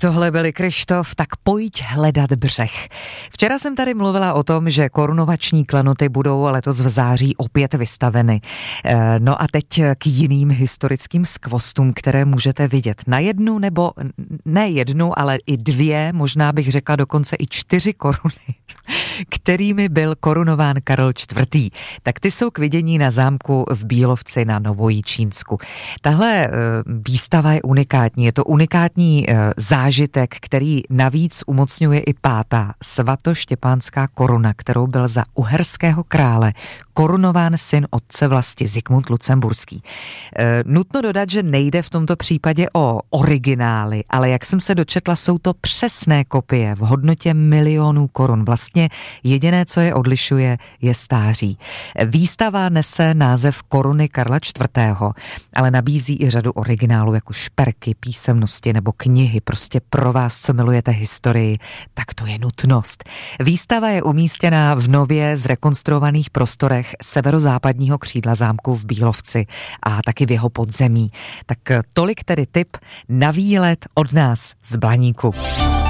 tohle byli Kryštof, tak pojď hledat břeh. Včera jsem tady mluvila o tom, že korunovační klenoty budou letos v září opět vystaveny. No a teď k jiným historickým skvostům, které můžete vidět na jednu, nebo ne jednu, ale i dvě, možná bych řekla dokonce i 4 koruny, kterými byl korunován Karel IV. Tak ty jsou k vidění na zámku v Bílovci na Novojičínsku. Tahle výstava je unikátní. Je to unikátní zážitek, který navíc umocňuje i 5. svatoštěpánská koruna, kterou byl za uherského krále korunován syn otce vlasti Zikmund Lucemburský. Nutno dodat, že nejde v tomto případě o originály, ale jak jsem se dočetla, jsou to přesné kopie v hodnotě milionů korun. Vlastně jediné, co je odlišuje, je stáří. Výstava nese název Koruny Karla IV., ale nabízí i řadu originálů, jako šperky, písemnosti nebo knihy. Prostě pro vás, co milujete historii, tak to je nutnost. Výstava je umístěná v nově zrekonstruovaných prostorech severozápadního křídla zámku v Bílovci a taky v jeho podzemí. Tak tolik tedy tip na výlet od nás z Blaníku.